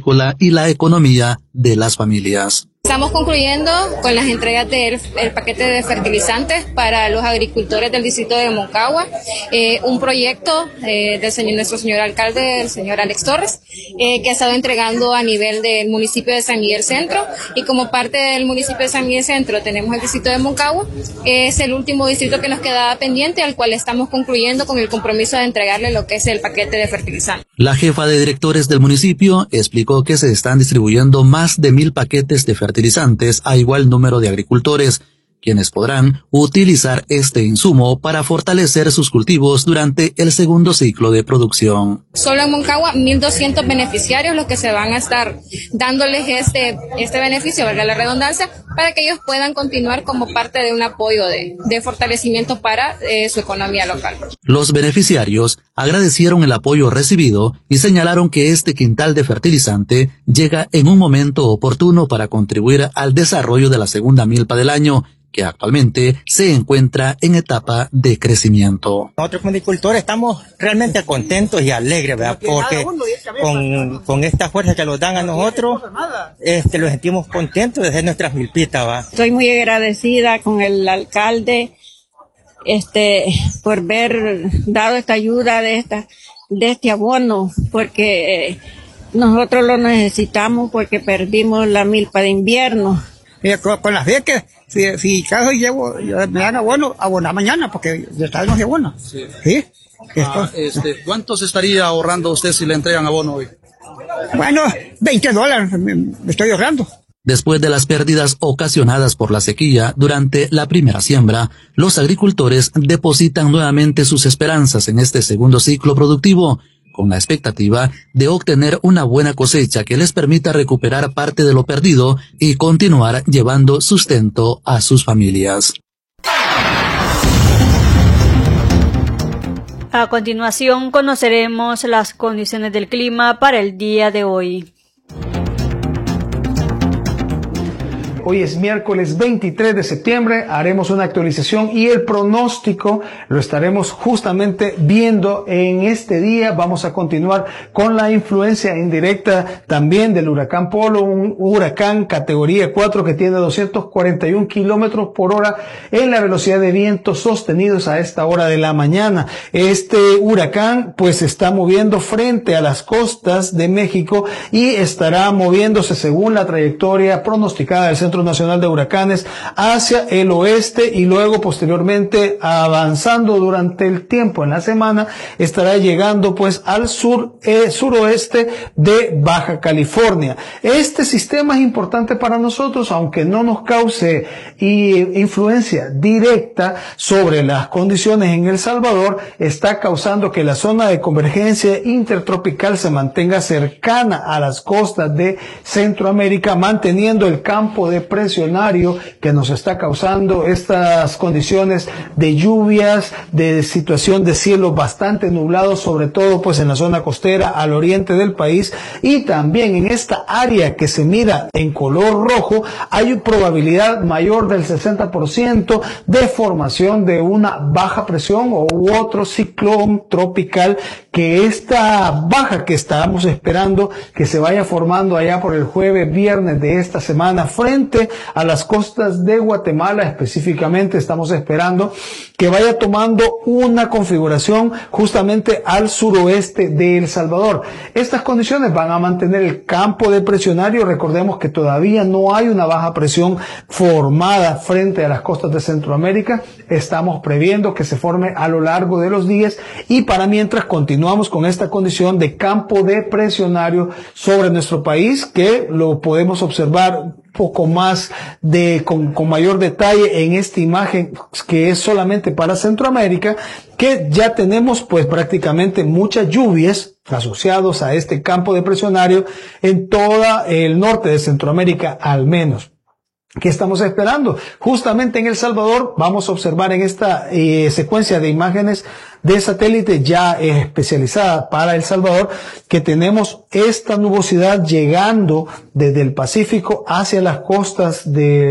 agrícola y la economía de las familias. Estamos concluyendo con las entregas del paquete de fertilizantes para los agricultores del distrito de Moncagua, un proyecto del nuestro señor alcalde, el señor Alex Torres, que ha estado entregando a nivel del municipio de San Miguel Centro, y como parte del municipio de San Miguel Centro tenemos el distrito de Moncagua. Es el último distrito que nos quedaba pendiente, al cual estamos concluyendo con el compromiso de entregarle lo que es el paquete de fertilizantes. La jefa de directores del municipio explicó que se están distribuyendo más de 1,000 paquetes de fertilizantes a igual número de agricultores, quienes podrán utilizar este insumo para fortalecer sus cultivos durante el segundo ciclo de producción. Solo en Moncagua, 1,200 beneficiarios los que se van a estar dándoles este beneficio, valga la redundancia, para que ellos puedan continuar como parte de un apoyo de fortalecimiento para su economía local. Los beneficiarios agradecieron el apoyo recibido y señalaron que este quintal de fertilizante llega en un momento oportuno para contribuir al desarrollo de la segunda milpa del año, que actualmente se encuentra en etapa de crecimiento. Nosotros como agricultores estamos realmente contentos y alegres, ¿verdad? Porque con esta fuerza que nos dan a nosotros, los sentimos contentos de hacer nuestras milpitas, ¿va? Estoy muy agradecida con el alcalde por haber dado esta ayuda de este abono, porque nosotros lo necesitamos porque perdimos la milpa de invierno. Con las becas, si caso me dan abono, abonar mañana, porque ya está no se abona. Sí. ¿Sí? ¿Cuánto se estaría ahorrando usted si le entregan abono hoy? Bueno, $20 me estoy ahorrando. Después de las pérdidas ocasionadas por la sequía durante la primera siembra, los agricultores depositan nuevamente sus esperanzas en este segundo ciclo productivo, con la expectativa de obtener una buena cosecha que les permita recuperar parte de lo perdido y continuar llevando sustento a sus familias. A continuación conoceremos las condiciones del clima para el día de hoy. Hoy es miércoles 23 de septiembre, haremos una actualización y el pronóstico lo estaremos justamente viendo en este día. Vamos a continuar con la influencia indirecta también del huracán Polo, un huracán categoría 4 que tiene 241 kilómetros por hora en la velocidad de viento sostenidos a esta hora de la mañana. Este huracán pues se está moviendo frente a las costas de México y estará moviéndose según la trayectoria pronosticada del Centro Nacional de Huracanes hacia el oeste y luego posteriormente avanzando durante el tiempo en la semana estará llegando pues al suroeste de Baja California. Este sistema es importante para nosotros, aunque no nos cause influencia directa sobre las condiciones en El Salvador, está causando que la zona de convergencia intertropical se mantenga cercana a las costas de Centroamérica, manteniendo el campo de presionario que nos está causando estas condiciones de lluvias, de situación de cielo bastante nublado, sobre todo pues en la zona costera al oriente del país, y también en esta área que se mira en color rojo hay probabilidad mayor del 60% de formación de una baja presión u otro ciclón tropical, que esta baja que estábamos esperando que se vaya formando allá por el jueves, viernes de esta semana frente a las costas de Guatemala específicamente, estamos esperando que vaya tomando una configuración justamente al suroeste de El Salvador. Estas condiciones van a mantener el campo depresionario. Recordemos que todavía no hay una baja presión formada frente a las costas de Centroamérica. Estamos previendo que se forme a lo largo de los días y para mientras continuamos con esta condición de campo depresionario sobre nuestro país, que lo podemos observar poco más con mayor detalle en esta imagen que es solamente para Centroamérica, que ya tenemos pues prácticamente muchas lluvias asociados a este campo depresionario en toda el norte de Centroamérica al menos. ¿Qué estamos esperando? Justamente en El Salvador vamos a observar en esta secuencia de imágenes de satélite ya especializada para El Salvador que tenemos esta nubosidad llegando desde el Pacífico hacia las costas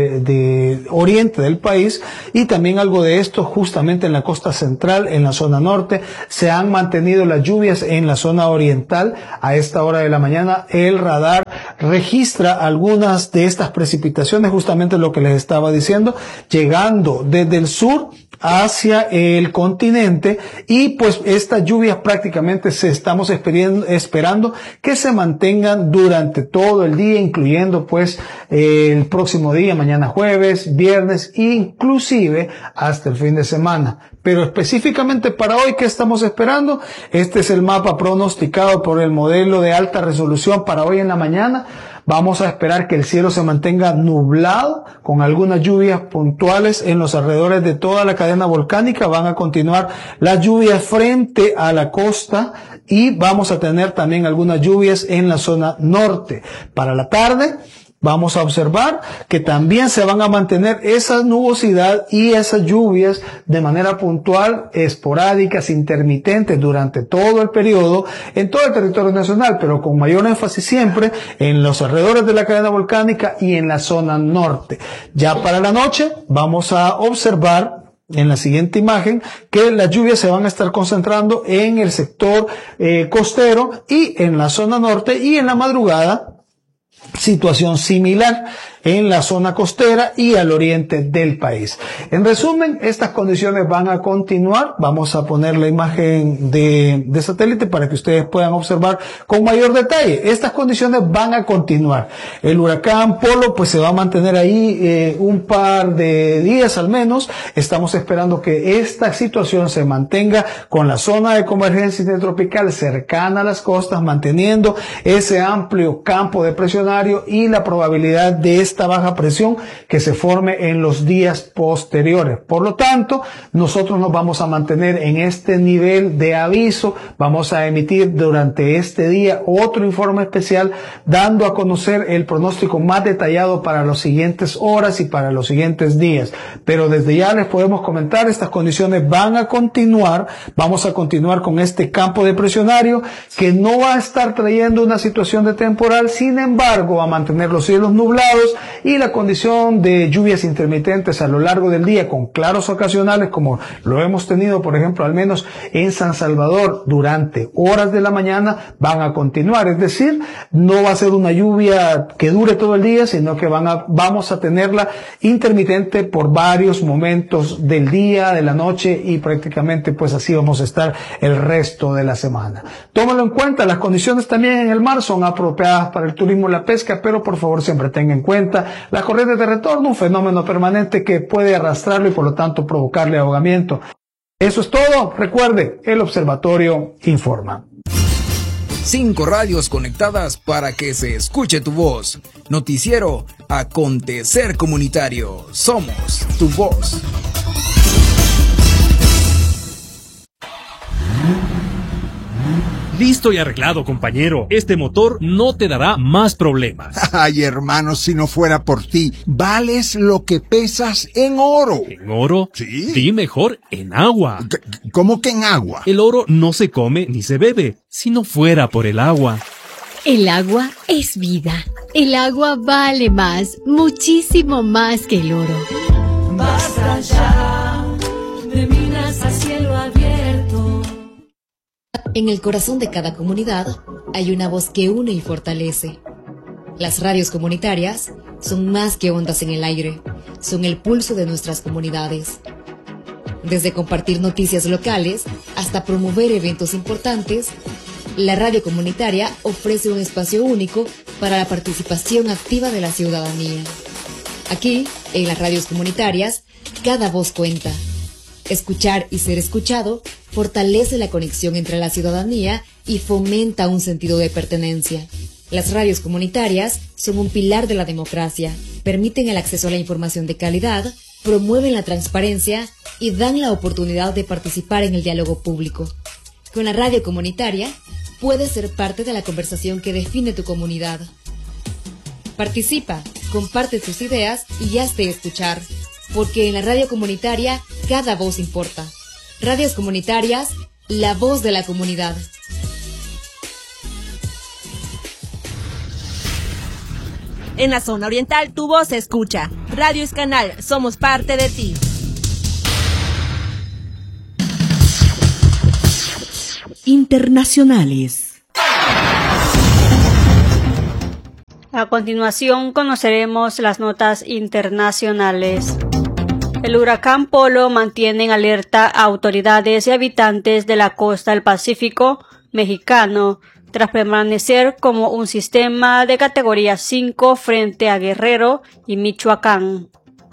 de oriente del país, y también algo de esto justamente en la costa central, en la zona norte. Se han mantenido las lluvias en la zona oriental. A esta hora de la mañana el radar registra algunas de estas precipitaciones, justamente lo que les estaba diciendo, llegando desde el sur hacia el continente, y pues estas lluvias prácticamente estamos esperando que se mantengan durante todo el día, incluyendo pues el próximo día, mañana jueves, viernes, inclusive hasta el fin de semana. Pero específicamente para hoy, ¿qué estamos esperando? Este es el mapa pronosticado por el modelo de alta resolución para hoy en la mañana. Vamos a esperar que el cielo se mantenga nublado con algunas lluvias puntuales en los alrededores de toda la cadena volcánica. Van a continuar las lluvias frente a la costa y vamos a tener también algunas lluvias en la zona norte. Para la tarde vamos a observar que también se van a mantener esa nubosidad y esas lluvias de manera puntual, esporádicas, intermitentes durante todo el periodo en todo el territorio nacional, pero con mayor énfasis siempre en los alrededores de la cadena volcánica y en la zona norte. Ya para la noche vamos a observar en la siguiente imagen que las lluvias se van a estar concentrando en el sector costero y en la zona norte, y en la madrugada situación similar en la zona costera y al oriente del país. En resumen, estas condiciones van a continuar. Vamos a poner la imagen de satélite para que ustedes puedan observar con mayor detalle. Estas condiciones van a continuar. El huracán Polo pues se va a mantener ahí un par de días al menos. Estamos esperando que esta situación se mantenga con la zona de convergencia intertropical cercana a las costas, manteniendo ese amplio campo depresionario y la probabilidad de esta baja presión que se forme en los días posteriores. Por lo tanto, nosotros nos vamos a mantener en este nivel de aviso. Vamos a emitir durante este día otro informe especial dando a conocer el pronóstico más detallado para las siguientes horas y para los siguientes días. Pero desde ya les podemos comentar, estas condiciones van a continuar. Vamos a continuar con este campo depresionario que no va a estar trayendo una situación de temporal, sin embargo va a mantener los cielos nublados y la condición de lluvias intermitentes a lo largo del día con claros ocasionales, como lo hemos tenido por ejemplo al menos en San Salvador durante horas de la mañana, van a continuar. Es decir, no va a ser una lluvia que dure todo el día, sino que vamos a tenerla intermitente por varios momentos del día, de la noche, y prácticamente pues así vamos a estar el resto de la semana. Tómalo en cuenta, las condiciones también en el mar son apropiadas para el turismo y la pesca, pero por favor siempre tenga en cuenta las corrientes de retorno, un fenómeno permanente que puede arrastrarlo y por lo tanto provocarle ahogamiento. Eso es todo. Recuerde, el observatorio informa. 5 radios conectadas para que se escuche tu voz. Noticiero Acontecer Comunitario. Somos tu voz. Listo y arreglado, compañero. Este motor no te dará más problemas. Ay, hermano, si no fuera por ti, vales lo que pesas en oro. ¿En oro? Sí. Sí, mejor en agua. ¿Cómo que en agua? El oro no se come ni se bebe, si no fuera por el agua. El agua es vida. El agua vale más, muchísimo más que el oro. Basta ya de minas a cielo abierto. En el corazón de cada comunidad hay una voz que une y fortalece. Las radios comunitarias son más que ondas en el aire, son el pulso de nuestras comunidades. Desde compartir noticias locales hasta promover eventos importantes, la radio comunitaria ofrece un espacio único para la participación activa de la ciudadanía. Aquí, en las radios comunitarias, cada voz cuenta. Escuchar y ser escuchado fortalece la conexión entre la ciudadanía y fomenta un sentido de pertenencia. Las radios comunitarias son un pilar de la democracia, permiten el acceso a la información de calidad, promueven la transparencia y dan la oportunidad de participar en el diálogo público. Con la radio comunitaria, puedes ser parte de la conversación que define tu comunidad. Participa, comparte tus ideas y hazte escuchar, porque en la radio comunitaria cada voz importa. Radios comunitarias, la voz de la comunidad. En la zona oriental tu voz se escucha. Radio Escanal, somos parte de ti. Internacionales. A continuación conoceremos las notas internacionales. El huracán Polo mantiene en alerta a autoridades y habitantes de la costa del Pacífico mexicano tras permanecer como un sistema de categoría 5 frente a Guerrero y Michoacán.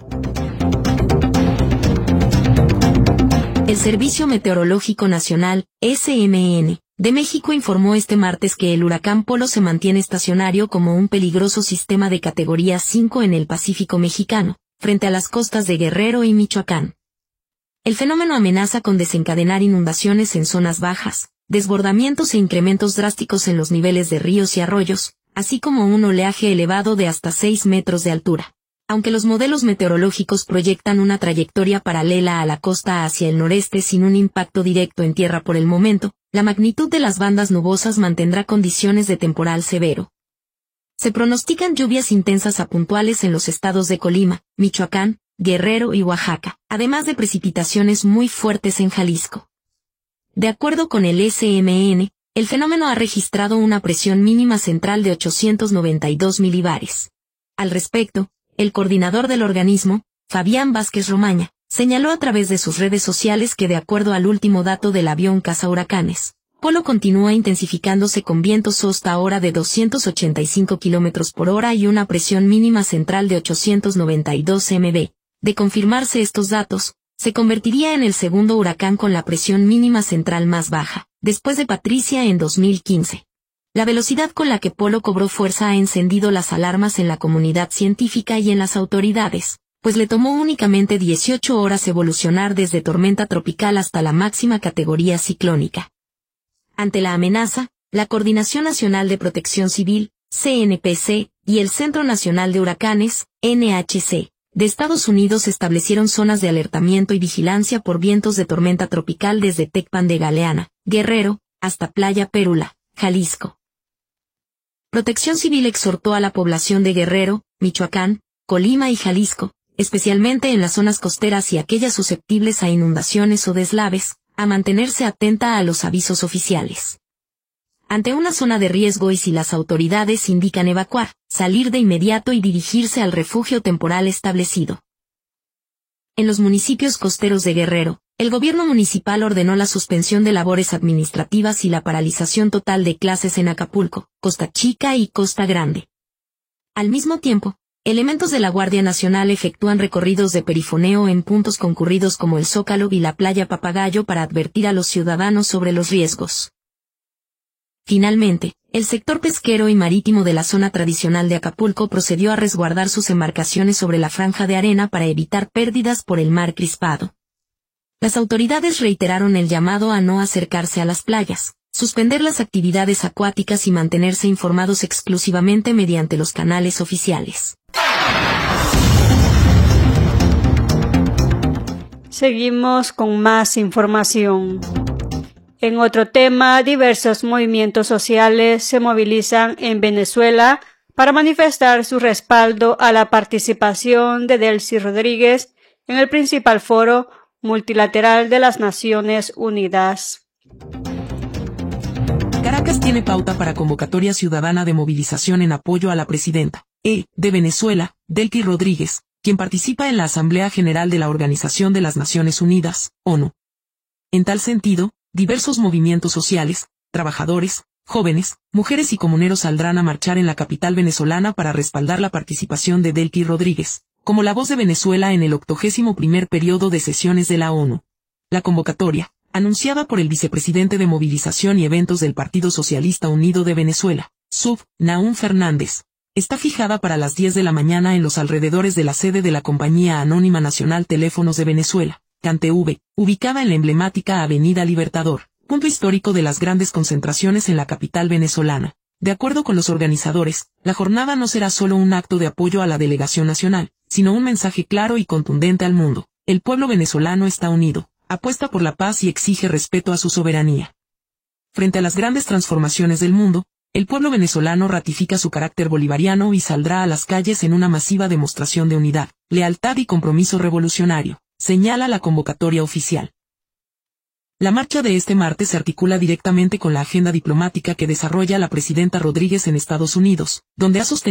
El Servicio Meteorológico Nacional, SMN, de México informó este martes que el huracán Polo se mantiene estacionario como un peligroso sistema de categoría 5 en el Pacífico mexicano, frente a las costas de Guerrero y Michoacán. El fenómeno amenaza con desencadenar inundaciones en zonas bajas, desbordamientos e incrementos drásticos en los niveles de ríos y arroyos, así como un oleaje elevado de hasta 6 metros de altura. Aunque los modelos meteorológicos proyectan una trayectoria paralela a la costa hacia el noreste sin un impacto directo en tierra por el momento, la magnitud de las bandas nubosas mantendrá condiciones de temporal severo. Se pronostican lluvias intensas a puntuales en los estados de Colima, Michoacán, Guerrero y Oaxaca, además de precipitaciones muy fuertes en Jalisco. De acuerdo con el SMN, el fenómeno ha registrado una presión mínima central de 892 milibares. Al respecto, el coordinador del organismo, Fabián Vázquez Romaña, señaló a través de sus redes sociales que de acuerdo al último dato del avión cazahuracanes, Polo continúa intensificándose con vientos hasta ahora de 285 km por hora y una presión mínima central de 892 mb. De confirmarse estos datos, se convertiría en el segundo huracán con la presión mínima central más baja, después de Patricia en 2015. La velocidad con la que Polo cobró fuerza ha encendido las alarmas en la comunidad científica y en las autoridades, pues le tomó únicamente 18 horas evolucionar desde tormenta tropical hasta la máxima categoría ciclónica. Ante la amenaza, la Coordinación Nacional de Protección Civil, CNPC, y el Centro Nacional de Huracanes, NHC, de Estados Unidos establecieron zonas de alertamiento y vigilancia por vientos de tormenta tropical desde Tecpan de Galeana, Guerrero, hasta Playa Pérula, Jalisco. Protección Civil exhortó a la población de Guerrero, Michoacán, Colima y Jalisco, especialmente en las zonas costeras y aquellas susceptibles a inundaciones o deslaves, a mantenerse atenta a los avisos oficiales. Ante una zona de riesgo y si las autoridades indican evacuar, salir de inmediato y dirigirse al refugio temporal establecido. En los municipios costeros de Guerrero, el gobierno municipal ordenó la suspensión de labores administrativas y la paralización total de clases en Acapulco, Costa Chica y Costa Grande. Al mismo tiempo, elementos de la Guardia Nacional efectúan recorridos de perifoneo en puntos concurridos como el Zócalo y la Playa Papagayo para advertir a los ciudadanos sobre los riesgos. Finalmente, el sector pesquero y marítimo de la zona tradicional de Acapulco procedió a resguardar sus embarcaciones sobre la franja de arena para evitar pérdidas por el mar crispado. Las autoridades reiteraron el llamado a no acercarse a las playas, suspender las actividades acuáticas y mantenerse informados exclusivamente mediante los canales oficiales. Seguimos con más información. En otro tema, diversos movimientos sociales se movilizan en Venezuela para manifestar su respaldo a la participación de Delcy Rodríguez en el principal foro multilateral de las Naciones Unidas. Caracas tiene pauta para convocatoria ciudadana de movilización en apoyo a la presidenta de Venezuela, Delcy Rodríguez, quien participa en la Asamblea General de la Organización de las Naciones Unidas, ONU. En tal sentido, diversos movimientos sociales, trabajadores, jóvenes, mujeres y comuneros saldrán a marchar en la capital venezolana para respaldar la participación de Delcy Rodríguez, como la voz de Venezuela en el 81º periodo de sesiones de la ONU. La convocatoria, anunciada por el vicepresidente de Movilización y Eventos del Partido Socialista Unido de Venezuela, SUV, Nahum Fernández, está fijada para las 10 de la mañana en los alrededores de la sede de la Compañía Anónima Nacional Teléfonos de Venezuela, CANTEV, ubicada en la emblemática Avenida Libertador, punto histórico de las grandes concentraciones en la capital venezolana. De acuerdo con los organizadores, la jornada no será solo un acto de apoyo a la delegación nacional, sino un mensaje claro y contundente al mundo. El pueblo venezolano está unido, apuesta por la paz y exige respeto a su soberanía. Frente a las grandes transformaciones del mundo, el pueblo venezolano ratifica su carácter bolivariano y saldrá a las calles en una masiva demostración de unidad, lealtad y compromiso revolucionario, señala la convocatoria oficial. La marcha de este martes se articula directamente con la agenda diplomática que desarrolla la presidenta Rodríguez en Estados Unidos, donde ha sostenido